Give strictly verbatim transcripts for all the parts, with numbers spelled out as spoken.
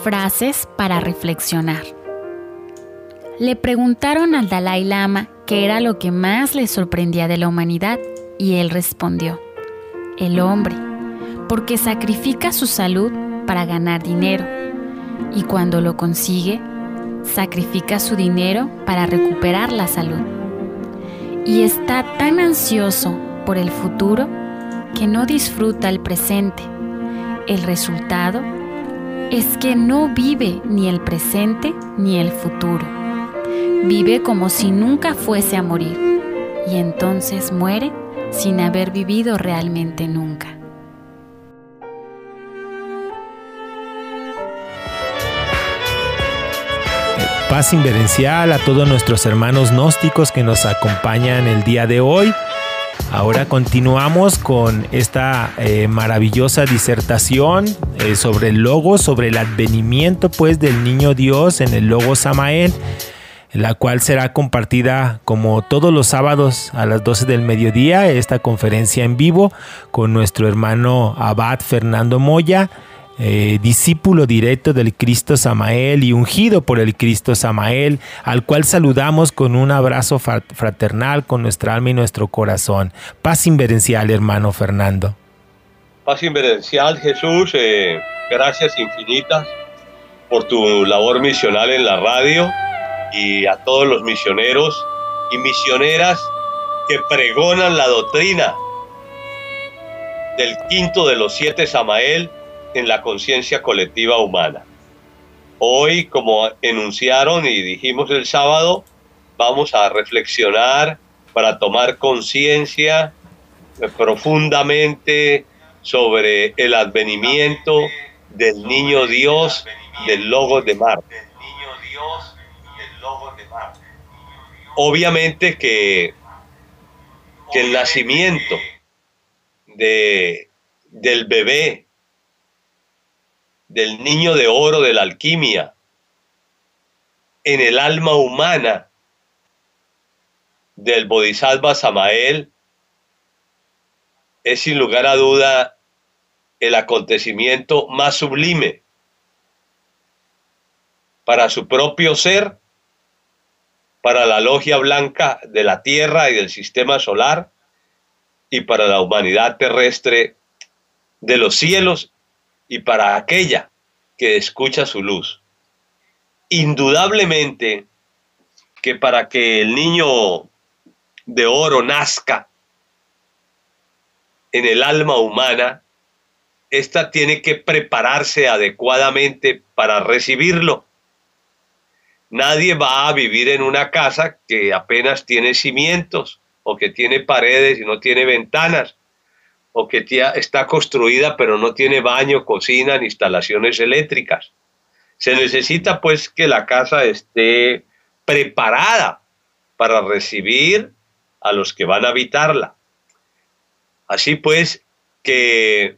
Frases para reflexionar. Le preguntaron al Dalai Lama qué era lo que más le sorprendía de la humanidad y él respondió: el hombre, porque sacrifica su salud para ganar dinero y cuando lo consigue, sacrifica su dinero para recuperar la salud. Y está tan ansioso por el futuro que no disfruta el presente. El resultado es que no vive ni el presente ni el futuro. Vive como si nunca fuese a morir y entonces muere sin haber vivido realmente nunca. Paz inverencial a todos nuestros hermanos gnósticos que nos acompañan el día de hoy. Ahora continuamos con esta eh, maravillosa disertación eh, sobre el Logos, sobre el advenimiento pues del Niño Dios en el Logos Samael, la cual será compartida como todos los sábados a las doce del mediodía, esta conferencia en vivo con nuestro hermano Abad Fernando Moya, Eh, discípulo directo del Cristo Samael y ungido por el Cristo Samael, al cual saludamos con un abrazo fraternal con nuestra alma y nuestro corazón. Paz inverencial, hermano Fernando. Paz inverencial, Jesús, eh, gracias infinitas por tu labor misional en la radio y a todos los misioneros y misioneras que pregonan la doctrina del quinto de los siete Samael en la conciencia colectiva humana. Hoy, como enunciaron y dijimos el sábado, vamos a reflexionar para tomar conciencia profundamente sobre el advenimiento del Niño Dios del Logos de Marte. Obviamente que, que el nacimiento de, del bebé, del niño de oro de la alquimia, en el alma humana del Bodhisattva Samael, es sin lugar a duda el acontecimiento más sublime para su propio ser, para la logia blanca de la Tierra y del sistema solar, y para la humanidad terrestre de los cielos, y para aquella que escucha su luz. Indudablemente que para que el niño de oro nazca en el alma humana, ésta tiene que prepararse adecuadamente para recibirlo. Nadie va a vivir en una casa que apenas tiene cimientos, o que tiene paredes y no tiene ventanas, o que está construida pero no tiene baño, cocina ni instalaciones eléctricas. Se necesita pues que la casa esté preparada para recibir a los que van a habitarla. Así pues que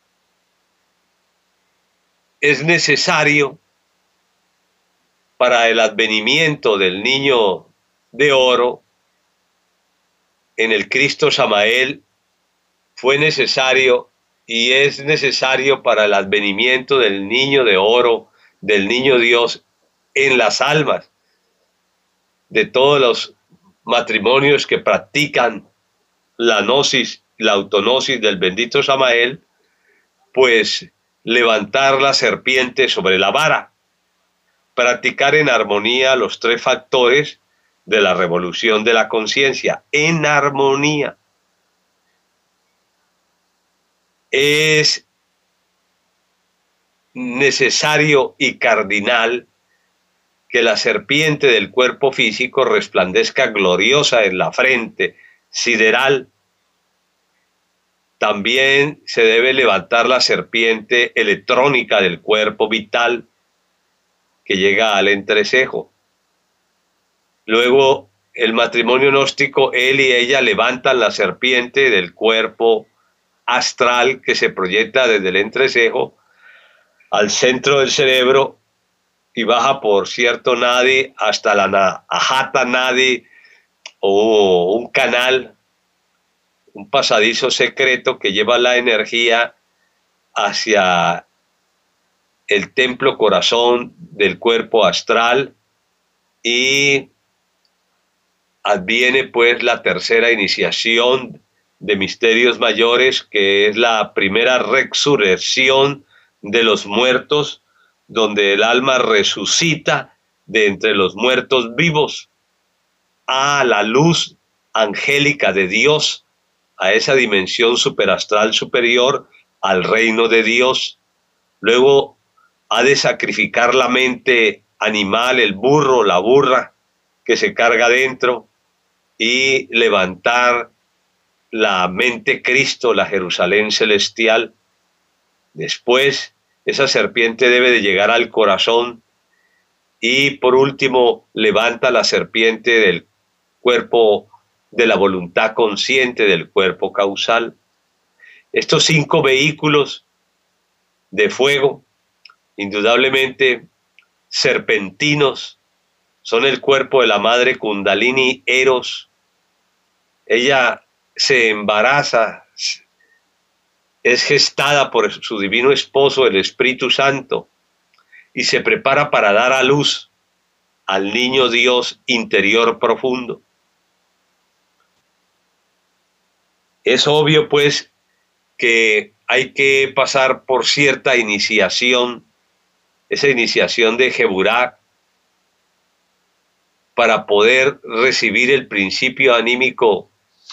es necesario para el advenimiento del niño de oro en el Cristo Samael, fue necesario y es necesario para el advenimiento del niño de oro, del niño Dios en las almas de todos los matrimonios que practican la gnosis, la autognosis del bendito Samael, pues levantar la serpiente sobre la vara, practicar en armonía los tres factores de la revolución de la conciencia, en armonía. Es necesario y cardinal que la serpiente del cuerpo físico resplandezca gloriosa en la frente sideral. También se debe levantar la serpiente electrónica del cuerpo vital que llega al entrecejo. Luego, el matrimonio gnóstico, él y ella levantan la serpiente del cuerpo astral que se proyecta desde el entrecejo al centro del cerebro y baja por cierto nadi hasta la Nahata Nadi, o un canal, un pasadizo secreto que lleva la energía hacia el templo corazón del cuerpo astral y adviene pues la tercera iniciación de misterios mayores, que es la primera resurrección de los muertos, donde el alma resucita de entre los muertos vivos a la luz angélica de Dios, a esa dimensión superastral superior, al reino de Dios. Luego ha de sacrificar la mente animal, el burro, la burra que se carga dentro, y levantar la mente Cristo, la Jerusalén celestial. Después, esa serpiente debe de llegar al corazón y por último levanta la serpiente del cuerpo de la voluntad consciente, del cuerpo causal. Estos cinco vehículos de fuego, indudablemente serpentinos, son el cuerpo de la madre Kundalini Eros. Ella se embaraza, es gestada por su divino esposo, el Espíritu Santo, y se prepara para dar a luz al niño Dios interior profundo. Es obvio, pues, que hay que pasar por cierta iniciación, esa iniciación de Geburá, para poder recibir el principio anímico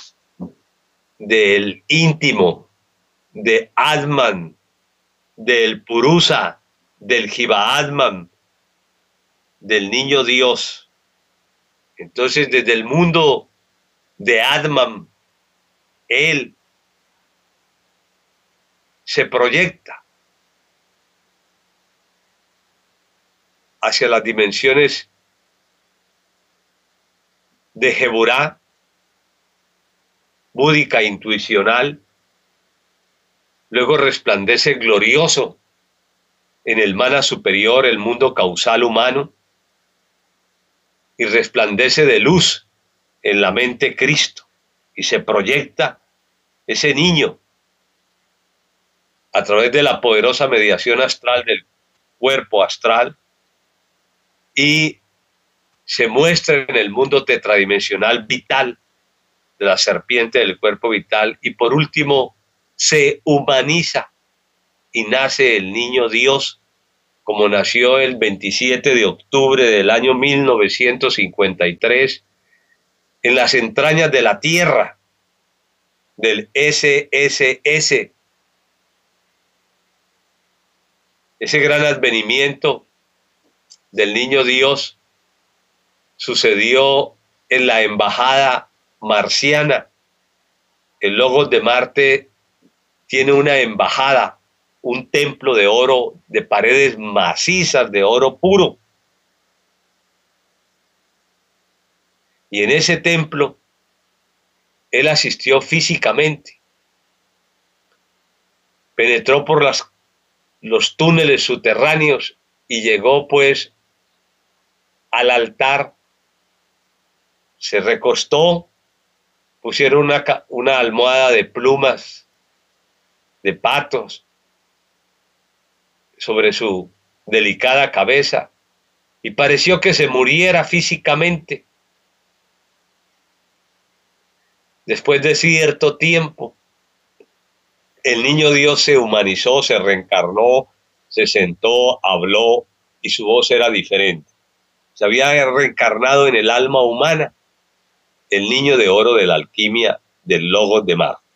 del íntimo, de Atman, del Purusa, del Jiva Atman, del niño Dios. Entonces, desde el mundo de Atman, él se proyecta hacia las dimensiones de Geburá, búdica intuicional, luego resplandece glorioso en el mana superior, el mundo causal humano, y resplandece de luz en la mente Cristo, y se proyecta ese niño a través de la poderosa mediación astral del cuerpo astral, y se muestra en el mundo tetradimensional vital de la serpiente del cuerpo vital, y por último se humaniza y nace el niño Dios, como nació el veintisiete de octubre del año mil novecientos cincuenta y tres en las entrañas de la tierra del ese ese ese, ese gran advenimiento del niño Dios sucedió en la embajada marciana. El Logos de Marte tiene una embajada, un templo de oro, de paredes macizas de oro puro. Y en ese templo él asistió físicamente, penetró por las, los túneles subterráneos y llegó pues al altar. Se recostó, pusieron una, una almohada de plumas, de patos, sobre su delicada cabeza, y pareció que se muriera físicamente. Después de cierto tiempo, el niño Dios se humanizó, se reencarnó, se sentó, habló, y su voz era diferente. Se había reencarnado en el alma humana, el niño de oro de la alquimia del Logos de Marte.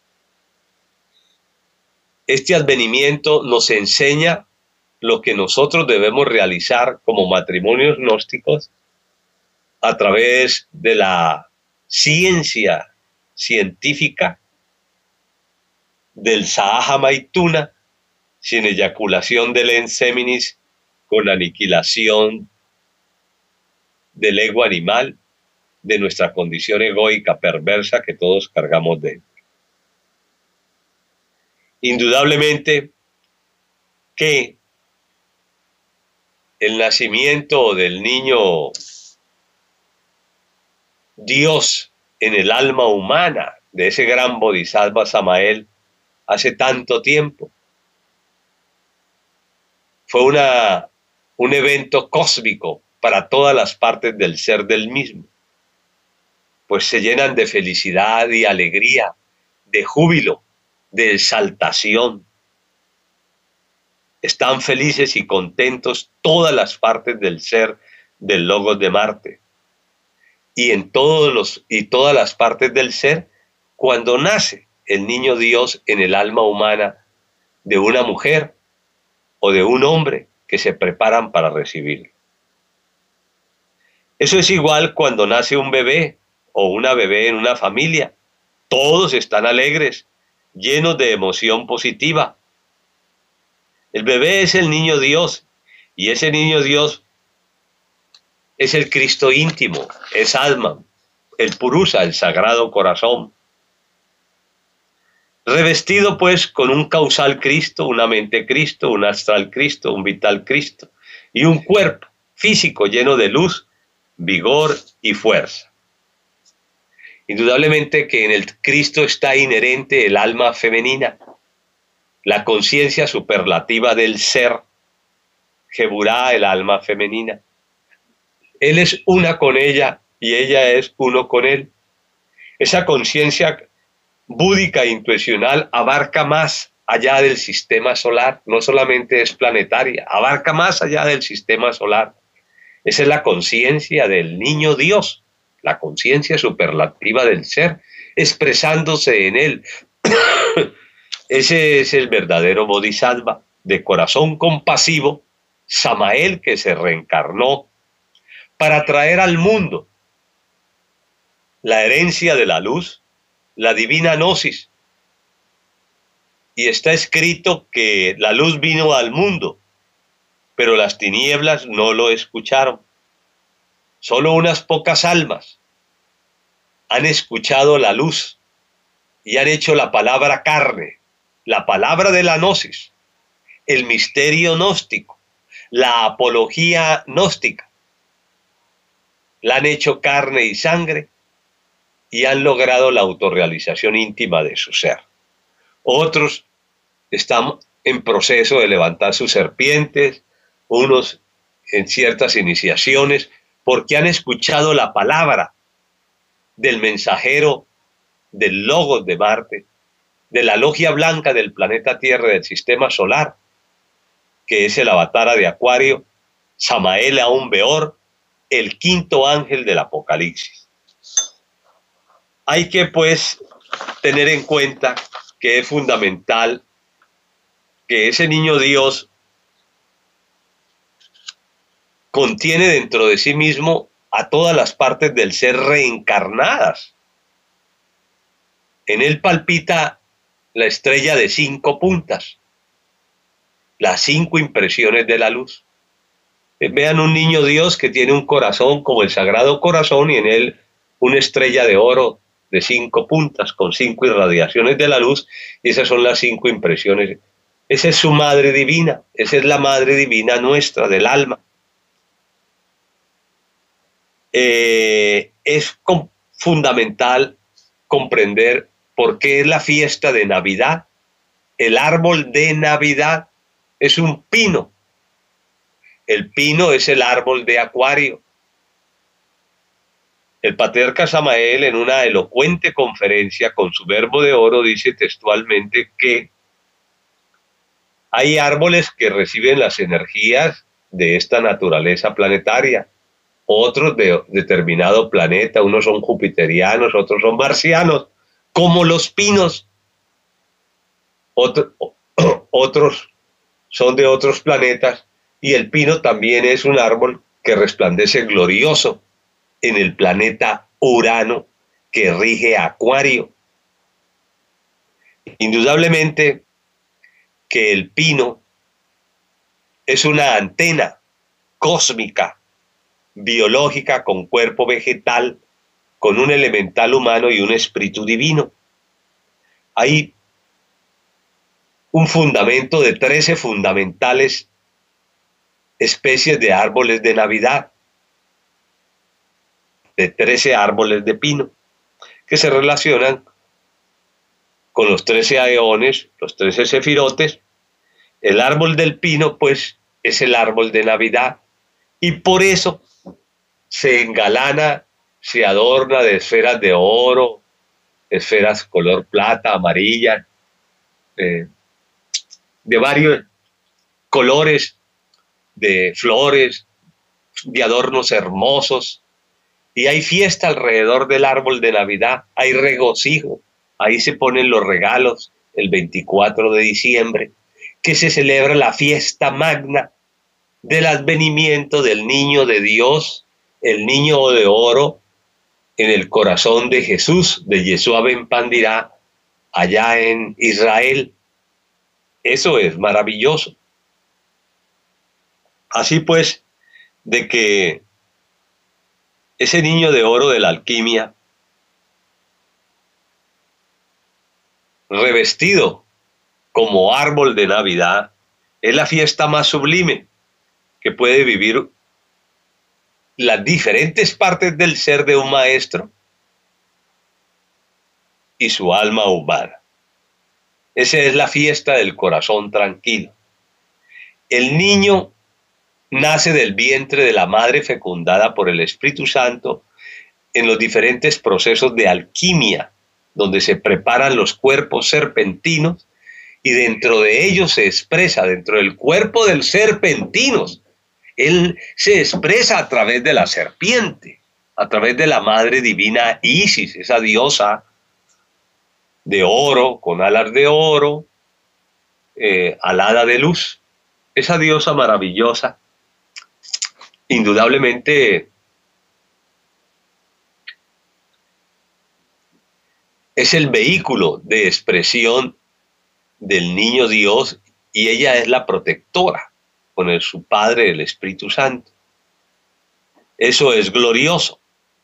Este advenimiento nos enseña lo que nosotros debemos realizar como matrimonios gnósticos a través de la ciencia científica del Sahaja Maituna, sin eyaculación del enseminis, con aniquilación del ego animal, de nuestra condición egoica perversa que todos cargamos dentro. Indudablemente que el nacimiento del niño Dios en el alma humana de ese gran Bodhisattva Samael hace tanto tiempo fue una, un evento cósmico para todas las partes del ser del mismo, pues se llenan de felicidad y alegría, de júbilo, de exaltación. Están felices y contentos todas las partes del ser del Logos de Marte. Y en todos los, y todas las partes del ser, cuando nace el niño Dios en el alma humana de una mujer o de un hombre que se preparan para recibirlo. Eso es igual cuando nace un bebé o una bebé en una familia. Todos están alegres, llenos de emoción positiva. El bebé es el niño Dios, y ese niño Dios es el Cristo íntimo, es Atman, el Purusa, el Sagrado Corazón. Revestido pues con un causal Cristo, una mente Cristo, un astral Cristo, un vital Cristo, y un cuerpo físico lleno de luz, vigor y fuerza. Indudablemente que en el Cristo está inherente el alma femenina, la conciencia superlativa del ser, Geburá, el alma femenina. Él es una con ella y ella es uno con él. Esa conciencia búdica e intuicional abarca más allá del sistema solar, no solamente es planetaria, abarca más allá del sistema solar. Esa es la conciencia del niño Dios, la conciencia superlativa del ser, expresándose en él. Ese es el verdadero Bodhisattva, de corazón compasivo, Samael, que se reencarnó para traer al mundo la herencia de la luz, la divina gnosis. Y está escrito que la luz vino al mundo, pero las tinieblas no lo escucharon. Solo unas pocas almas han escuchado la luz y han hecho la palabra carne, la palabra de la gnosis, el misterio gnóstico, la apología gnóstica. La han hecho carne y sangre y han logrado la autorrealización íntima de su ser. Otros están en proceso de levantar sus serpientes, unos en ciertas iniciaciones, porque han escuchado la palabra del mensajero del Logos de Marte, de la logia blanca del planeta Tierra, del sistema solar, que es el avatara de Acuario, Samael Aún Beor, el quinto ángel del Apocalipsis. Hay que pues tener en cuenta que es fundamental que ese niño Dios contiene dentro de sí mismo a todas las partes del ser reencarnadas. En él palpita la estrella de cinco puntas, las cinco impresiones de la luz. Vean un niño Dios que tiene un corazón como el Sagrado Corazón y en él una estrella de oro de cinco puntas con cinco irradiaciones de la luz, y esas son las cinco impresiones. Esa es su madre divina, esa es la madre divina nuestra, del alma. Eh, es com- fundamental comprender por qué es la fiesta de Navidad. El árbol de Navidad es un pino. El pino es el árbol de Acuario. El patriarca Samael, en una elocuente conferencia con su verbo de oro, dice textualmente que hay árboles que reciben las energías de esta naturaleza planetaria, otros de determinado planeta, unos son jupiterianos, otros son marcianos, como los pinos. Otro, otros son de otros planetas, y el pino también es un árbol que resplandece glorioso en el planeta Urano, que rige Acuario. Indudablemente que el pino es una antena cósmica, biológica, con cuerpo vegetal, con un elemental humano y un espíritu divino. Hay un fundamento de trece fundamentales especies de árboles de Navidad, de trece árboles de pino, que se relacionan con los trece aeones, los trece sefirotes. El árbol del pino, pues, es el árbol de Navidad, y por eso se engalana, se adorna de esferas de oro, esferas color plata, amarilla, eh, de varios colores, de flores, de adornos hermosos, y hay fiesta alrededor del árbol de Navidad, hay regocijo, ahí se ponen los regalos el veinticuatro de diciembre, que se celebra la fiesta magna del advenimiento del niño de Dios, el niño de oro, en el corazón de Jesús, de Yeshua ben Pandirá, allá en Israel. Eso es maravilloso. Así pues, de que ese niño de oro de la alquimia, revestido como árbol de Navidad, es la fiesta más sublime que puede vivir las diferentes partes del ser de un maestro y su alma humana. Esa es la fiesta del corazón tranquilo. El niño nace del vientre de la madre fecundada por el Espíritu Santo en los diferentes procesos de alquimia, donde se preparan los cuerpos serpentinos y dentro de ellos se expresa, dentro del cuerpo del serpentinos, él se expresa a través de la serpiente, a través de la madre divina Isis, esa diosa de oro, con alas de oro, eh, alada de luz, esa diosa maravillosa, indudablemente es el vehículo de expresión del niño Dios y ella es la protectora con el, su Padre, el Espíritu Santo. Eso es glorioso.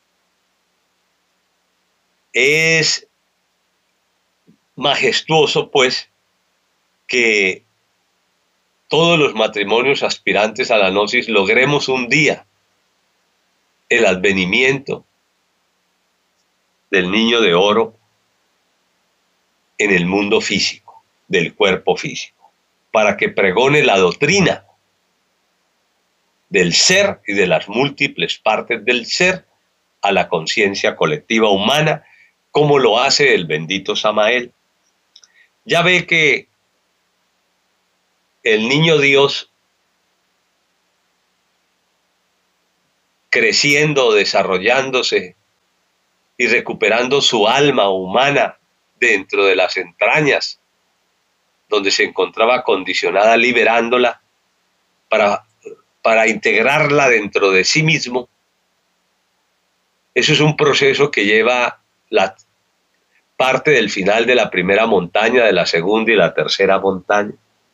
Es majestuoso, pues, que todos los matrimonios aspirantes a la gnosis logremos un día el advenimiento del niño de oro en el mundo físico, del cuerpo físico, para que pregone la doctrina del ser y de las múltiples partes del ser a la conciencia colectiva humana, como lo hace el bendito Samael. Ya ve que el niño Dios, creciendo, desarrollándose y recuperando su alma humana dentro de las entrañas, donde se encontraba condicionada, liberándola para, para integrarla dentro de sí mismo. Eso es un proceso que lleva la parte del final de la primera montaña, de la segunda y la tercera montaña.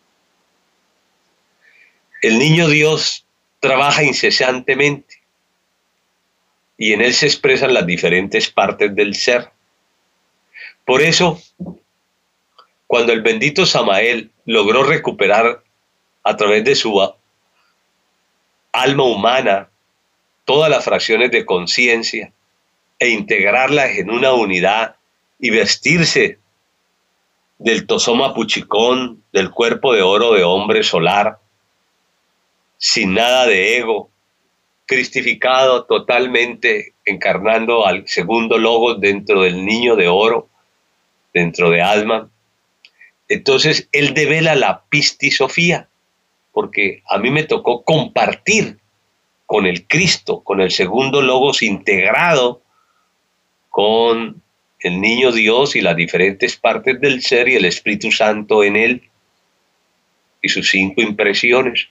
El niño Dios trabaja incesantemente y en él se expresan las diferentes partes del ser. Por eso, cuando el bendito Samael logró recuperar a través de su alma humana todas las fracciones de conciencia e integrarlas en una unidad y vestirse del tosoma puchicón, del cuerpo de oro de hombre solar, sin nada de ego, cristificado totalmente, encarnando al segundo logos dentro del niño de oro, dentro de Alma. Entonces él devela la pistisofía, porque a mí me tocó compartir con el Cristo, con el segundo logos integrado con el niño Dios y las diferentes partes del ser y el Espíritu Santo en él y sus cinco impresiones.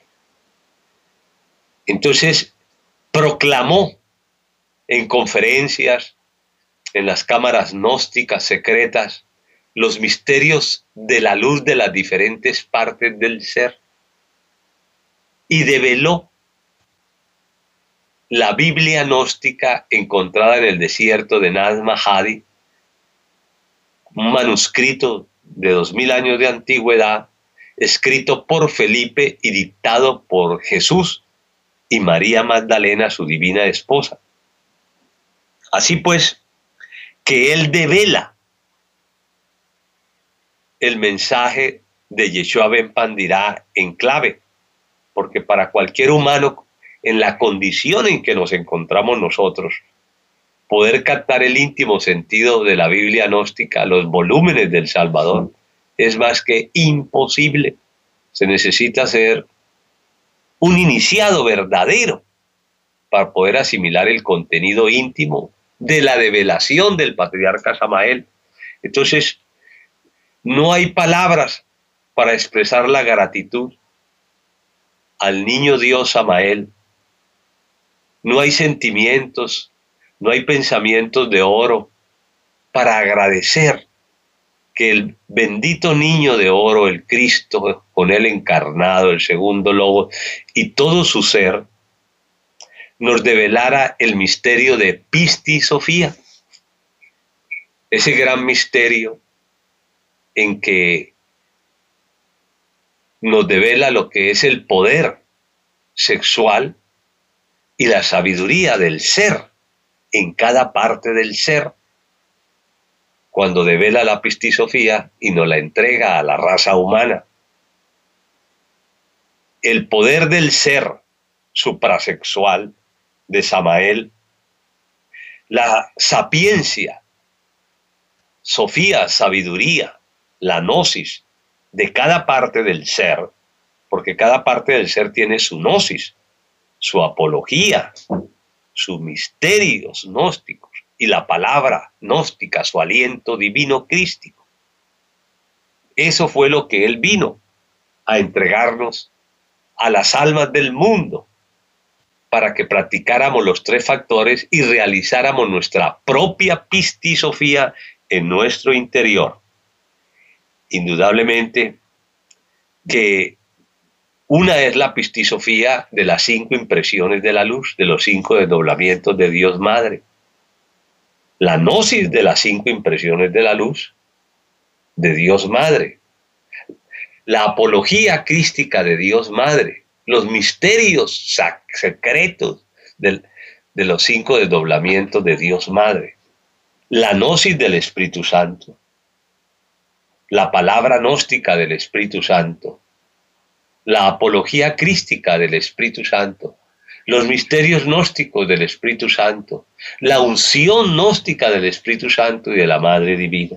Entonces proclamó en conferencias, en las cámaras gnósticas secretas, los misterios de la luz de las diferentes partes del ser y develó la Biblia gnóstica encontrada en el desierto de Nag Hammadi, un manuscrito de dos mil años de antigüedad, escrito por Felipe y dictado por Jesús y María Magdalena, su divina esposa. Así pues, que él devela el mensaje de Yeshua ben Pandirá en clave porque para cualquier humano, en la condición en que nos encontramos nosotros, poder captar el íntimo sentido de la Biblia gnóstica, los volúmenes del Salvador, es más que imposible. Se necesita ser un iniciado verdadero para poder asimilar el contenido íntimo de la revelación del patriarca Samael. Entonces, no hay palabras para expresar la gratitud al niño Dios Samael. No hay sentimientos, no hay pensamientos de oro para agradecer que el bendito niño de oro, el Cristo, con él encarnado, el segundo lobo, y todo su ser, nos develara el misterio de Pistisofía, ese gran misterio en que nos devela lo que es el poder sexual y la sabiduría del ser en cada parte del ser, cuando devela la Pistisofía y nos la entrega a la raza humana. El poder del ser suprasexual de Samael, la sapiencia, Sofía, sabiduría, la gnosis de cada parte del ser, porque cada parte del ser tiene su gnosis, su apología, sus misterios gnósticos y la palabra gnóstica, su aliento divino crístico. Eso fue lo que él vino a entregarnos a las almas del mundo, para que practicáramos los tres factores y realizáramos nuestra propia Pistisofía en nuestro interior. Indudablemente que una es la Pistisofía de las cinco impresiones de la luz, de los cinco desdoblamientos de Dios Madre. La gnosis de las cinco impresiones de la luz de Dios Madre. La apología crística de Dios Madre. Los misterios secretos de, de los cinco desdoblamientos de Dios Madre. La gnosis del Espíritu Santo. La palabra gnóstica del Espíritu Santo. La apología crística del Espíritu Santo. Los misterios gnósticos del Espíritu Santo. La unción gnóstica del Espíritu Santo y de la Madre Divina.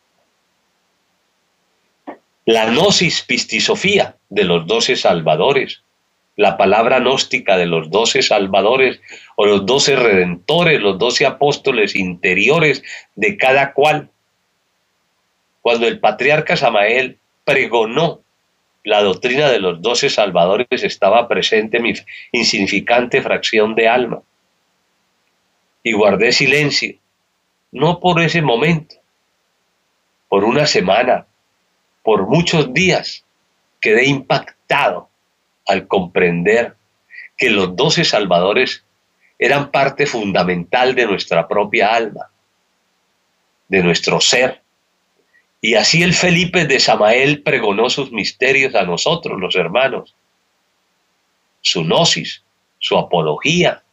La gnosis Pistisofía de los doce salvadores. La palabra gnóstica de los doce salvadores o los doce redentores, los doce apóstoles interiores de cada cual. Cuando el patriarca Samael pregonó la doctrina de los doce salvadores, estaba presente mi insignificante fracción de alma. Y guardé silencio, no por ese momento, por una semana, por muchos días, quedé impactado al comprender que los doce salvadores eran parte fundamental de nuestra propia alma, de nuestro ser. Y así el Felipe de Samael pregonó sus misterios a nosotros, los hermanos, su gnosis, su apología,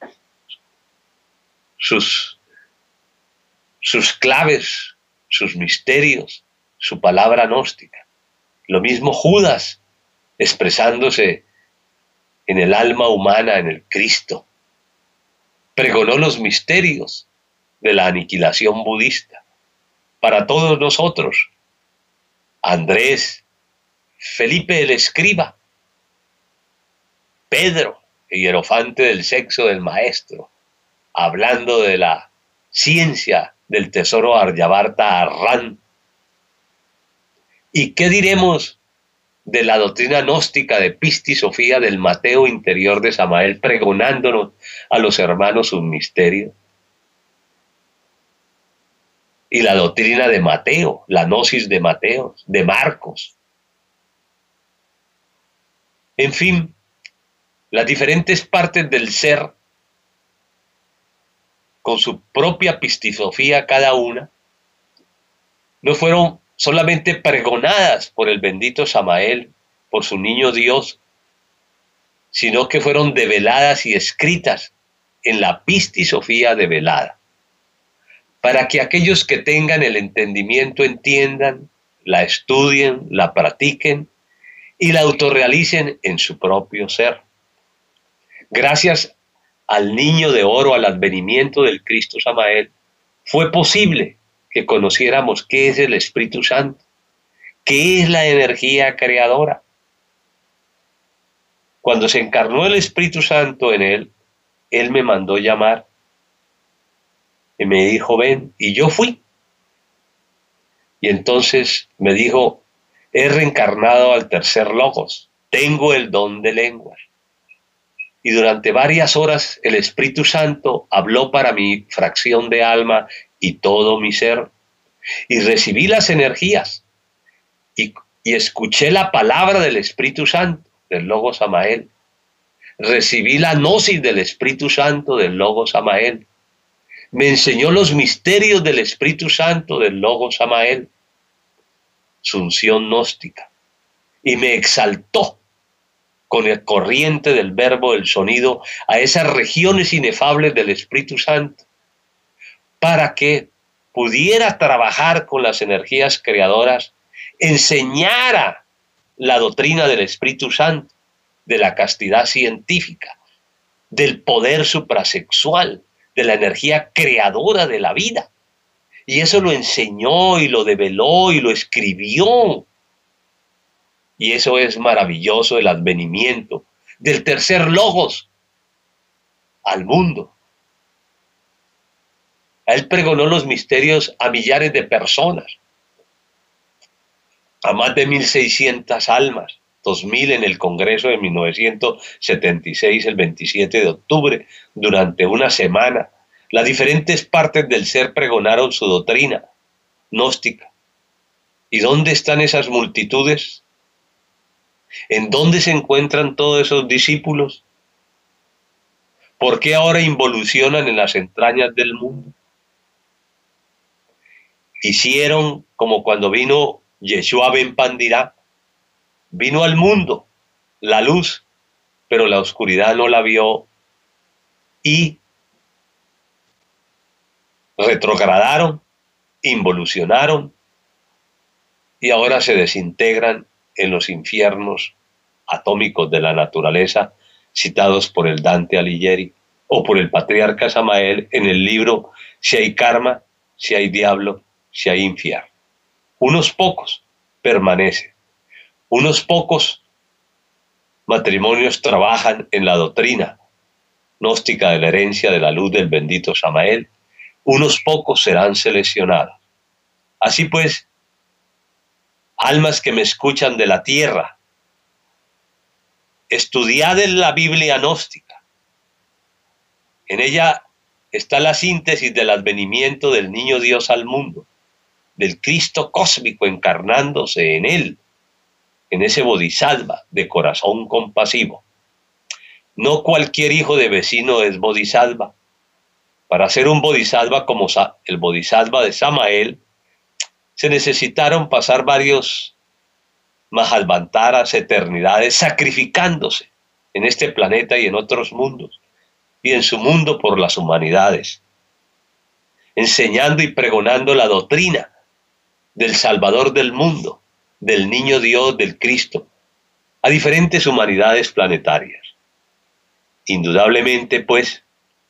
sus, sus claves, sus misterios, su palabra gnóstica. Lo mismo Judas, expresándose en el alma humana, en el Cristo, pregonó los misterios de la aniquilación budista para todos nosotros. Andrés, Felipe el escriba, Pedro, el hierofante del sexo del maestro, hablando de la ciencia del tesoro Aryavarta Arran. ¿Y qué diremos de la doctrina gnóstica de Pistisofía del Mateo interior de Samael, pregonándonos a los hermanos sus misterios? Y la doctrina de Mateo, la gnosis de Mateo, de Marcos. En fin, las diferentes partes del ser, con su propia Pistisofía cada una, no fueron solamente pregonadas por el bendito Samael, por su niño Dios, sino que fueron develadas y escritas en la Pistisofía develada, para que aquellos que tengan el entendimiento entiendan, la estudien, la practiquen y la autorrealicen en su propio ser. Gracias al niño de oro, al advenimiento del Cristo Samael, fue posible que conociéramos qué es el Espíritu Santo, qué es la energía creadora. Cuando se encarnó el Espíritu Santo en él, él me mandó llamar y me dijo, ven, y yo fui. Y entonces me dijo, he reencarnado al tercer logos, tengo el don de lenguas. Y durante varias horas el Espíritu Santo habló para mi fracción de alma y todo mi ser. Y recibí las energías y, y escuché la palabra del Espíritu Santo, del Logos Samael. Recibí la gnosis del Espíritu Santo, del Logos Samael. Me enseñó los misterios del Espíritu Santo, del Logos Samael, su unción gnóstica, y me exaltó con el corriente del verbo, del sonido, a esas regiones inefables del Espíritu Santo, para que pudiera trabajar con las energías creadoras, enseñara la doctrina del Espíritu Santo, de la castidad científica, del poder suprasexual, de la energía creadora de la vida. Y eso lo enseñó y lo develó y lo escribió. Y eso es maravilloso, el advenimiento del tercer logos al mundo. Él pregonó los misterios a millares de personas, a más de mil seiscientas almas, dos mil en el Congreso de mil novecientos setenta y seis, el veintisiete de octubre, durante una semana. Las diferentes partes del ser pregonaron su doctrina gnóstica. ¿Y dónde están esas multitudes? ¿En dónde se encuentran todos esos discípulos? ¿Por qué ahora involucionan en las entrañas del mundo? Hicieron como cuando vino Yeshua ben Pandirá, vino al mundo la luz, pero la oscuridad no la vio y retrogradaron, involucionaron y ahora se desintegran en los infiernos atómicos de la naturaleza citados por el Dante Alighieri o por el patriarca Samael en el libro Si hay karma, si hay diablo, si hay infierno. Unos pocos permanecen, unos pocos matrimonios trabajan en la doctrina gnóstica de la herencia de la luz del bendito Samael, unos pocos serán seleccionados. Así pues, almas que me escuchan de la tierra, estudiad en la Biblia gnóstica. En ella está la síntesis del advenimiento del niño Dios al mundo, del Cristo cósmico encarnándose en él, en ese bodhisattva de corazón compasivo. No cualquier hijo de vecino es bodhisattva. Para ser un bodhisattva como el bodhisattva de Samael, se necesitaron pasar varios mahalvantaras, eternidades, sacrificándose en este planeta y en otros mundos, y en su mundo por las humanidades, enseñando y pregonando la doctrina del Salvador del mundo, del niño Dios, del Cristo, a diferentes humanidades planetarias. Indudablemente, pues,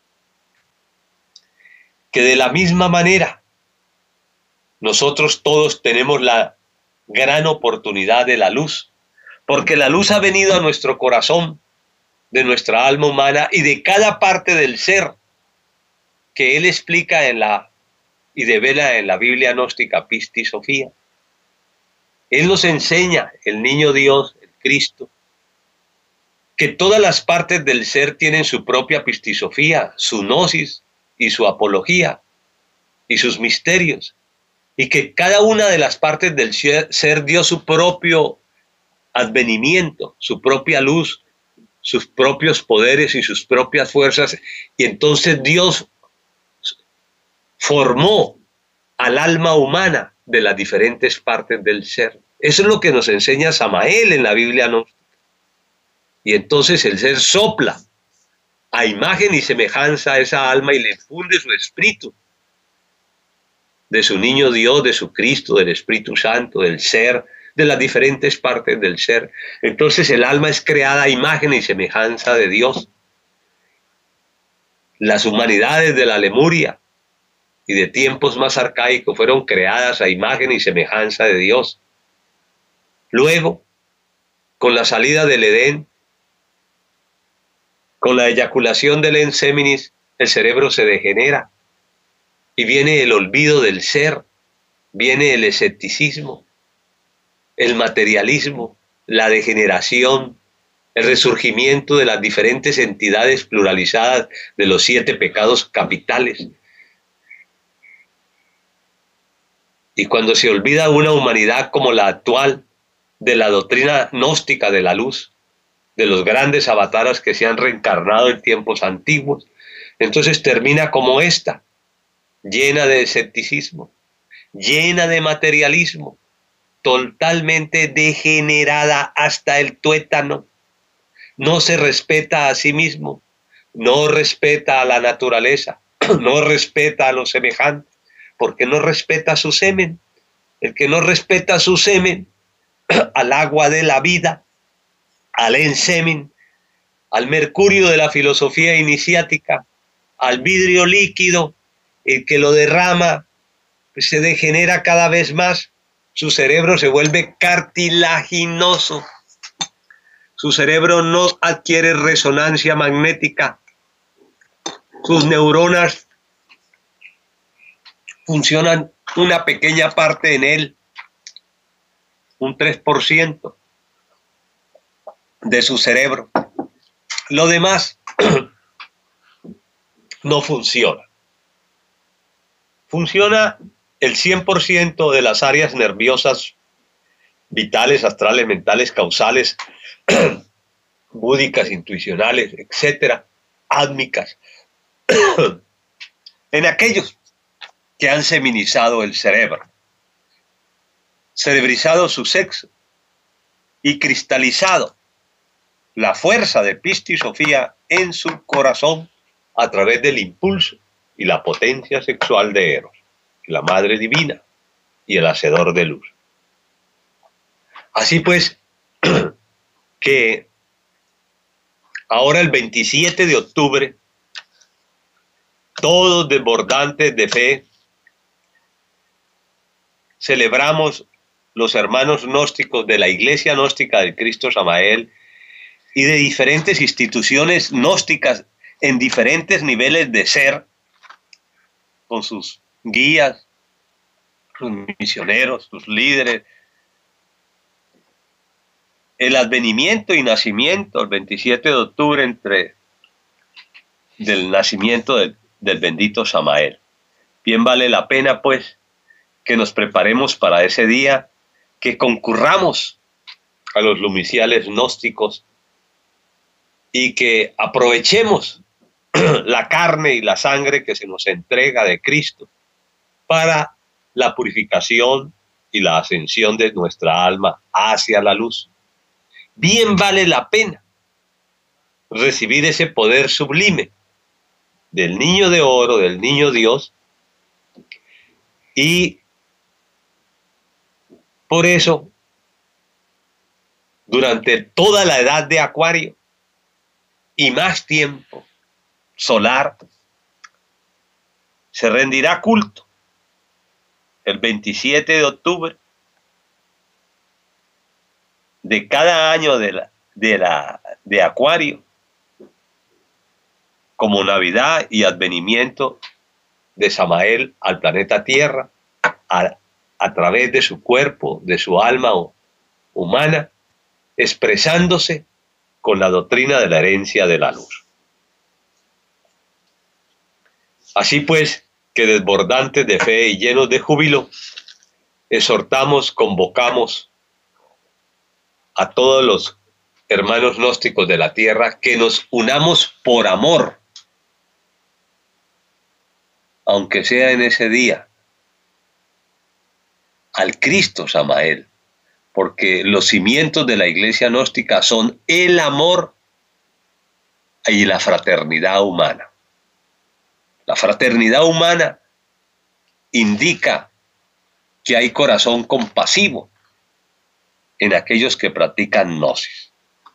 que de la misma manera nosotros todos tenemos la gran oportunidad de la luz, porque la luz ha venido a nuestro corazón, de nuestra alma humana y de cada parte del ser que él explica en la y devela en la Biblia gnóstica Pistis Sofía. Él nos enseña, el niño Dios, el Cristo, que todas las partes del ser tienen su propia pistisofía, su gnosis y su apología y sus misterios, y que cada una de las partes del ser dio su propio advenimiento, su propia luz, sus propios poderes y sus propias fuerzas, y entonces Dios formó al alma humana de las diferentes partes del ser. Eso es lo que nos enseña Samael en la Biblia gnóstica. Y entonces el ser sopla a imagen y semejanza a esa alma y le funde su espíritu, de su niño Dios, de su Cristo, del Espíritu Santo, del ser, de las diferentes partes del ser. Entonces el alma es creada a imagen y semejanza de Dios. Las humanidades de la Lemuria y de tiempos más arcaicos fueron creadas a imagen y semejanza de Dios. Luego, con la salida del Edén, con la eyaculación del enseminis, el cerebro se degenera y viene el olvido del ser, viene el escepticismo, el materialismo, la degeneración, el resurgimiento de las diferentes entidades pluralizadas de los siete pecados capitales. Y cuando se olvida una humanidad como la actual, de la doctrina gnóstica de la luz, de los grandes avatares que se han reencarnado en tiempos antiguos, entonces termina como esta, llena de escepticismo, llena de materialismo, totalmente degenerada hasta el tuétano. No se respeta a sí mismo, no respeta a la naturaleza, no respeta a los semejantes, porque no respeta su semen. El que no respeta su semen, al agua de la vida, al ensemen, al mercurio de la filosofía iniciática, al vidrio líquido, el que lo derrama, pues se degenera cada vez más, su cerebro se vuelve cartilaginoso, su cerebro no adquiere resonancia magnética, sus neuronas funcionan una pequeña parte en él, un tres por ciento de su cerebro. Lo demás no funciona. Funciona el cien por ciento de las áreas nerviosas vitales, astrales, mentales, causales, búdicas, intuicionales, etcétera, ádmicas, en aquellos que han seminizado el cerebro, cerebrizado su sexo y cristalizado la fuerza de Pistisofía en su corazón a través del impulso y la potencia sexual de Eros, la Madre Divina y el Hacedor de Luz. Así pues, que ahora el veintisiete de octubre, todos desbordantes de fe, celebramos los hermanos gnósticos de la Iglesia Gnóstica del Cristo Samael y de diferentes instituciones gnósticas en diferentes niveles de ser, con sus guías, sus misioneros, sus líderes, el advenimiento y nacimiento el veintisiete de octubre entre del nacimiento del, del bendito Samael. Bien vale la pena pues que nos preparemos para ese día, que concurramos a los lumiciales gnósticos y que aprovechemos la carne y la sangre que se nos entrega de Cristo para la purificación y la ascensión de nuestra alma hacia la luz. Bien vale la pena recibir ese poder sublime del niño de oro, del niño Dios, y por eso, durante toda la edad de Acuario y más tiempo solar, se rendirá culto el veintisiete de octubre de cada año de, la, de, la, de Acuario, como Navidad y advenimiento de Samael al planeta Tierra, a, a través de su cuerpo, de su alma humana, expresándose con la doctrina de la herencia de la luz. Así pues, que desbordantes de fe y llenos de júbilo, exhortamos, convocamos a todos los hermanos gnósticos de la tierra que nos unamos por amor, aunque sea en ese día, al Cristo Samael, porque los cimientos de la iglesia gnóstica son el amor y la fraternidad humana. La fraternidad humana indica que hay corazón compasivo, en aquellos que practican gnosis.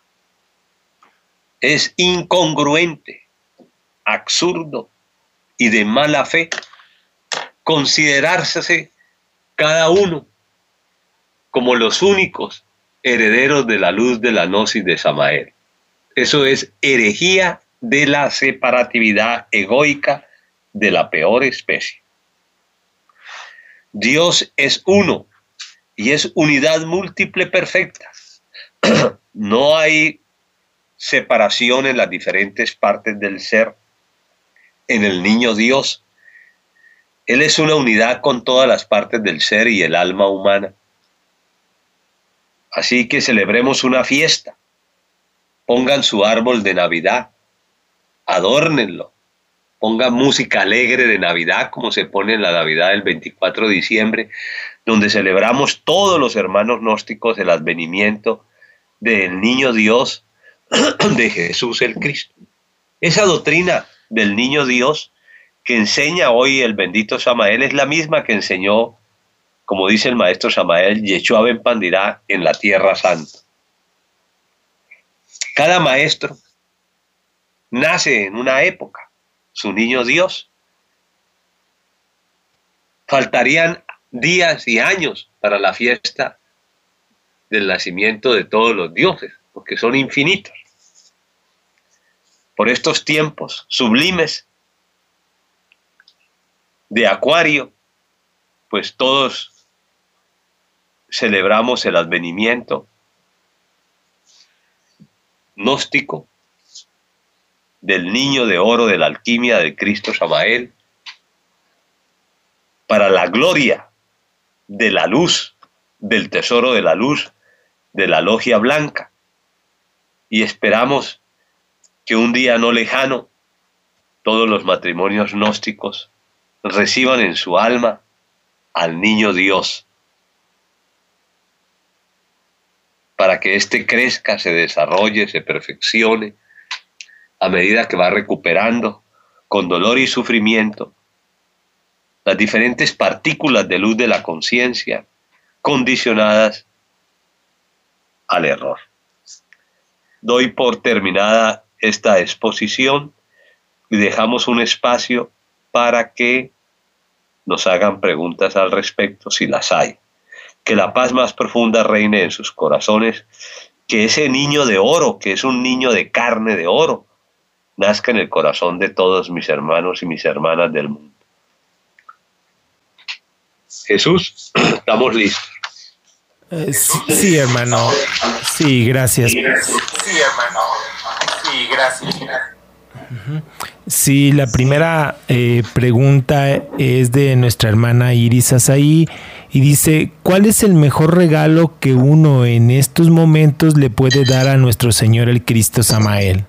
Es incongruente, absurdo y de mala fe considerarse cada uno como los únicos herederos de la luz de la gnosis de Samael. Eso es herejía de la separatividad egoica de la peor especie. Dios es uno y es unidad múltiple perfecta. No hay separación en las diferentes partes del ser. En el niño Dios, Él es una unidad con todas las partes del ser y el alma humana. Así que celebremos una fiesta. Pongan su árbol de Navidad, adórnenlo, pongan música alegre de Navidad, como se pone en la Navidad del veinticuatro de diciembre, donde celebramos todos los hermanos gnósticos el advenimiento del niño Dios, de Jesús el Cristo. Esa doctrina del niño Dios que enseña hoy el bendito Samael es la misma que enseñó, como dice el maestro Samael, Yeshua ben Pandirá en la Tierra Santa. Cada maestro nace en una época, su niño Dios. Faltarían días y años para la fiesta del nacimiento de todos los dioses, porque son infinitos. Por estos tiempos sublimes de Acuario, pues todos celebramos el advenimiento gnóstico del niño de oro de la alquimia del Cristo Samael, para la gloria de la luz, del tesoro de la luz, de la logia blanca. Y esperamos que un día no lejano todos los matrimonios gnósticos reciban en su alma al niño Dios, para que éste crezca, se desarrolle, se perfeccione, a medida que va recuperando, con dolor y sufrimiento, las diferentes partículas de luz de la conciencia condicionadas al error. Doy por terminada esta exposición y dejamos un espacio para que nos hagan preguntas al respecto, si las hay. Que la paz más profunda reine en sus corazones, que ese niño de oro, que es un niño de carne de oro, nazca en el corazón de todos mis hermanos y mis hermanas del mundo. Jesús, estamos listos. Eh, sí, sí, hermano. Sí, gracias. Sí, hermano. Sí, gracias. Sí, la primera eh, pregunta es de nuestra hermana Iris Asaí y dice, ¿cuál es el mejor regalo que uno en estos momentos le puede dar a nuestro Señor el Cristo Samael?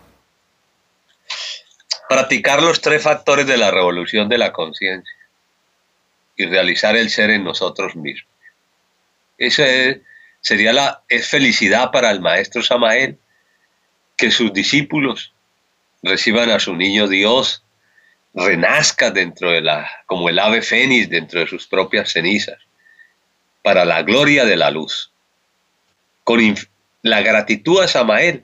Practicar los tres factores de la revolución de la conciencia y realizar el ser en nosotros mismos. Esa es, sería la es felicidad para el maestro Samael, que sus discípulos reciban a su niño Dios, renazca dentro de la, como el ave fénix dentro de sus propias cenizas, para la gloria de la luz. Con inf- la gratitud a Samael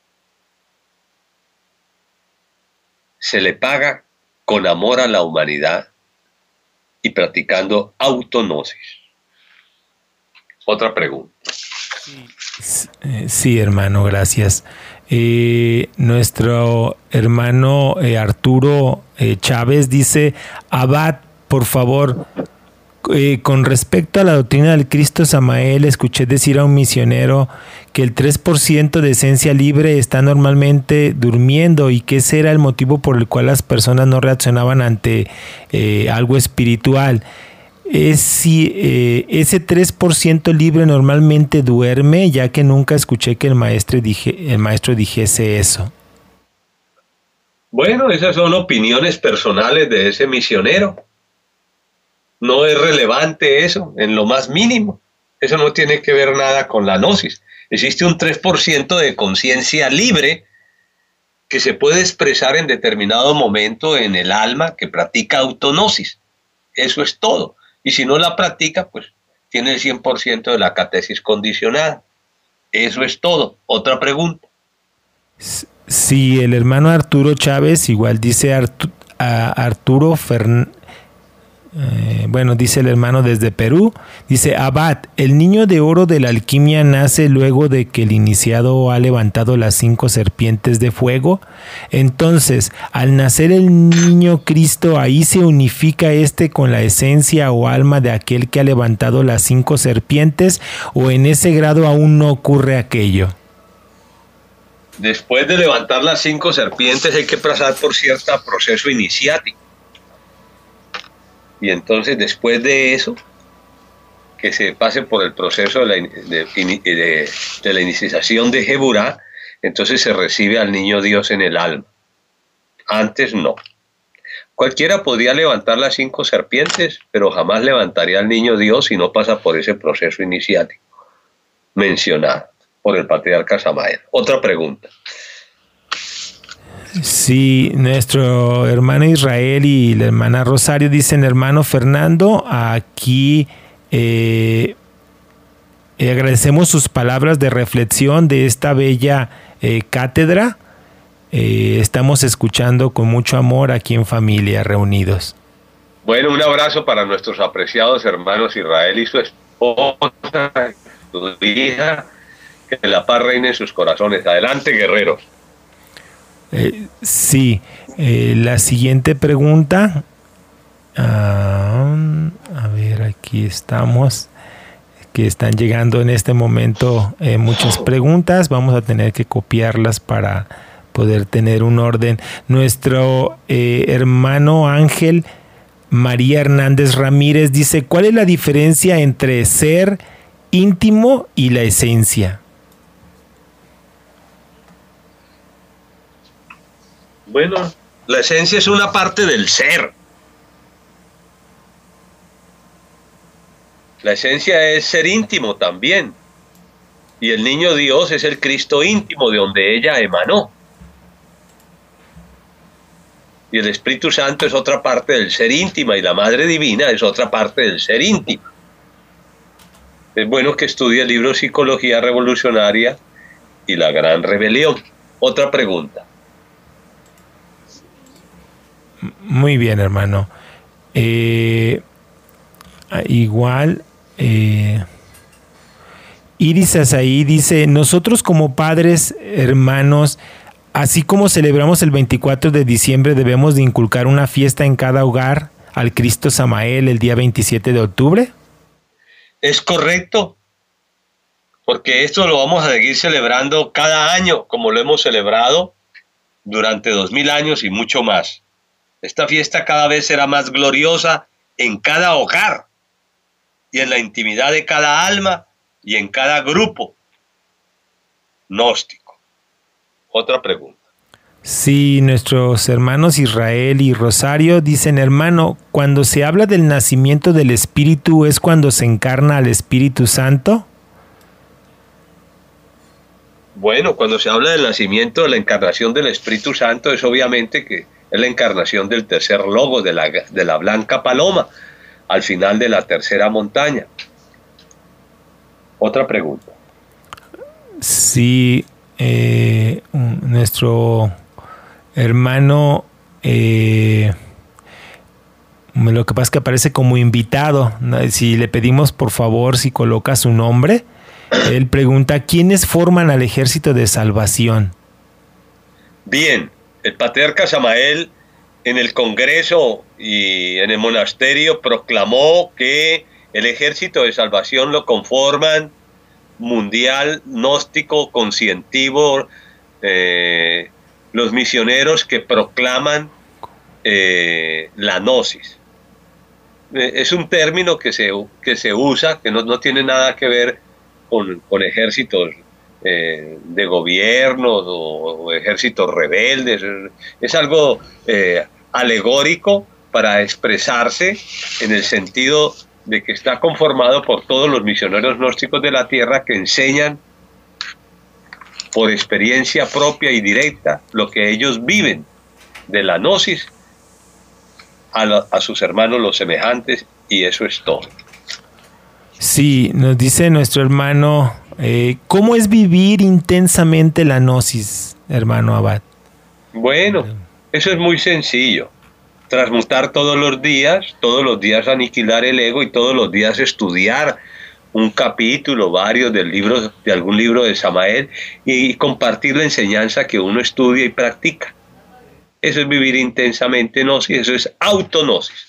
se le paga con amor a la humanidad y practicando autognosis. Otra pregunta. Sí, hermano, gracias. Eh, nuestro hermano eh, Arturo eh, Chávez dice, Abad, por favor, eh, con respecto a la doctrina del Cristo Samael, escuché decir a un misionero que el tres por ciento de esencia libre está normalmente durmiendo y que ese era el motivo por el cual las personas no reaccionaban ante eh, algo espiritual. Es si eh, ese tres por ciento libre normalmente duerme, ya que nunca escuché que el maestro, dije, el maestro dijese eso. Bueno, esas son opiniones personales de ese misionero. No es relevante eso, en lo más mínimo. Eso no tiene que ver nada con la gnosis. Existe un tres por ciento de conciencia libre que se puede expresar en determinado momento en el alma que practica autognosis. Eso es todo. Y si no la practica, pues tiene el cien por ciento de la catesis condicionada. Eso es todo. Otra pregunta. Sí, el hermano Arturo Chávez igual dice Artu a Arturo Fernández. Eh, bueno, dice el hermano desde Perú, dice: Abad, el niño de oro de la alquimia nace luego de que el iniciado ha levantado las cinco serpientes de fuego. Entonces, al nacer el niño Cristo, ahí se unifica este con la esencia o alma de aquel que ha levantado las cinco serpientes, o en ese grado aún no ocurre aquello. Después de levantar las cinco serpientes hay que pasar por cierto proceso iniciático. Y entonces después de eso, que se pase por el proceso de la, de, de, de la iniciación de Geburá, entonces se recibe al niño Dios en el alma. Antes no. Cualquiera podría levantar las cinco serpientes, pero jamás levantaría al niño Dios si no pasa por ese proceso iniciático mencionado por el patriarca Samael. Otra pregunta. Sí, nuestro hermano Israel y la hermana Rosario dicen: hermano Fernando, aquí eh, eh, agradecemos sus palabras de reflexión de esta bella eh, cátedra. Eh, estamos escuchando con mucho amor aquí en familia, reunidos. Bueno, un abrazo para nuestros apreciados hermanos Israel y su esposa, su hija, que la paz reine en sus corazones. Adelante, guerreros. Eh, sí, eh, la siguiente pregunta, uh, a ver, aquí estamos, que están llegando en este momento eh, muchas preguntas, vamos a tener que copiarlas para poder tener un orden. Nuestro eh, hermano Ángel María Hernández Ramírez dice: ¿cuál es la diferencia entre ser íntimo y la esencia? Bueno, la esencia es una parte del ser. La esencia es ser íntimo también. Y el niño Dios es el Cristo íntimo de donde ella emanó. Y el Espíritu Santo es otra parte del ser íntima y la Madre Divina es otra parte del ser íntimo. Es bueno que estudie el libro Psicología Revolucionaria y la Gran Rebelión. Otra pregunta. Muy bien, hermano. Eh, igual, eh, Iris Azaí dice: nosotros como padres, hermanos, así como celebramos el veinticuatro de diciembre, debemos de inculcar una fiesta en cada hogar al Cristo Samael el día veintisiete de octubre. Es correcto, porque esto lo vamos a seguir celebrando cada año, como lo hemos celebrado durante dos mil años y mucho más. Esta fiesta cada vez será más gloriosa en cada hogar y en la intimidad de cada alma y en cada grupo gnóstico. Otra pregunta. Sí, nuestros hermanos Israel y Rosario dicen: hermano, cuando se habla del nacimiento del Espíritu, ¿es cuando se encarna al Espíritu Santo? Bueno, cuando se habla del nacimiento, de la encarnación del Espíritu Santo, es obviamente que es la encarnación del tercer logo, de la, de la blanca paloma, al final de la tercera montaña. Otra pregunta. Sí, eh, nuestro hermano, eh, lo que pasa es que aparece como invitado. Si le pedimos por favor si coloca su nombre, él pregunta: ¿quiénes forman al ejército de salvación? Bien, el patriarca Samael en el Congreso y en el monasterio proclamó que el ejército de salvación lo conforman mundial, gnóstico, conscientivo, eh, los misioneros que proclaman eh, la gnosis. Eh, es un término que se, que se usa, que no, no tiene nada que ver con, con ejércitos eh, de gobiernos o, o ejércitos rebeldes. Es algo eh, alegórico para expresarse en el sentido de que está conformado por todos los misioneros gnósticos de la tierra que enseñan por experiencia propia y directa lo que ellos viven de la gnosis a, la, a sus hermanos los semejantes, y eso es todo. Sí, nos dice nuestro hermano Eh, ¿Cómo es vivir intensamente la gnosis, hermano Abad? Bueno, eso es muy sencillo. Transmutar todos los días, todos los días aniquilar el ego y todos los días estudiar un capítulo, varios del libro, de algún libro de Samael y compartir la enseñanza que uno estudia y practica. Eso es vivir intensamente gnosis, eso es autognosis.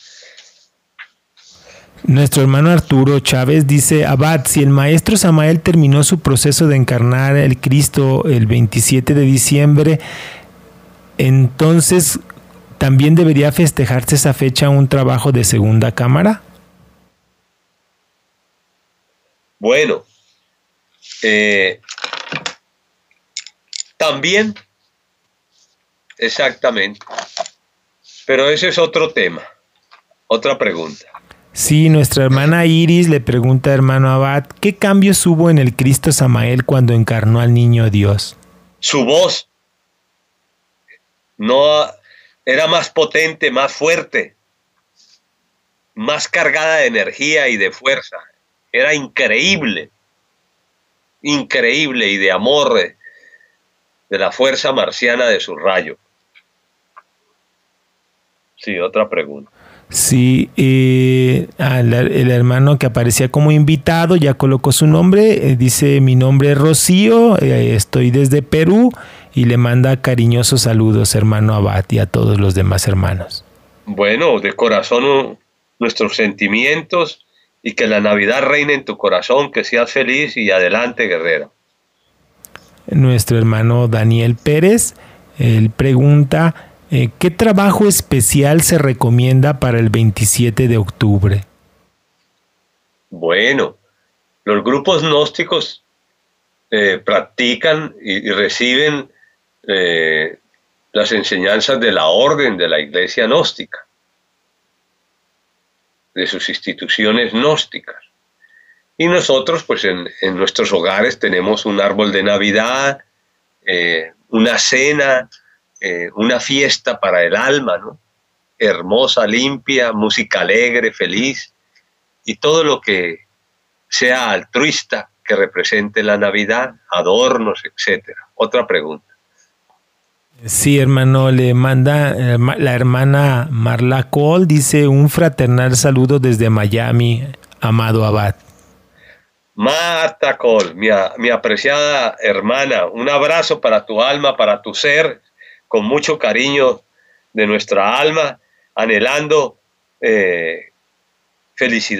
Nuestro hermano Arturo Chávez dice: Abad, si el maestro Samael terminó su proceso de encarnar el Cristo el veintisiete de diciembre, entonces ¿también debería festejarse esa fecha un trabajo de segunda cámara? Bueno, eh, también, exactamente, pero ese es otro tema, otra pregunta. Sí, nuestra hermana Iris le pregunta, hermano Abad, ¿qué cambios hubo en el Cristo Samael cuando encarnó al niño Dios? Su voz no era más potente, más fuerte, más cargada de energía y de fuerza. Era increíble, increíble y de amor, de, de la fuerza marciana de su rayo. Sí, otra pregunta. Sí, eh, al, el hermano que aparecía como invitado ya colocó su nombre, eh, dice: mi nombre es Rocío, eh, estoy desde Perú, y le manda cariñosos saludos, hermano Abad, y a todos los demás hermanos. Bueno, de corazón nuestros sentimientos y que la Navidad reine en tu corazón, que seas feliz y adelante, guerrero. Nuestro hermano Daniel Pérez, él pregunta: Eh, ¿qué trabajo especial se recomienda para el veintisiete de octubre? Bueno, los grupos gnósticos eh, practican y, y reciben eh, las enseñanzas de la orden de la Iglesia gnóstica, de sus instituciones gnósticas. Y nosotros, pues en, en nuestros hogares tenemos un árbol de Navidad, eh, una cena, Eh, una fiesta para el alma, ¿no? Hermosa, limpia, música alegre, feliz, y todo lo que sea altruista, que represente la Navidad, adornos, etcétera. Otra pregunta. Sí, hermano, le manda eh, la hermana Marla Cole, dice: un fraternal saludo desde Miami, amado Abad. Marta Cole, mi, mi apreciada hermana, un abrazo para tu alma, para tu ser, con mucho cariño de nuestra alma, anhelando eh, felicidad.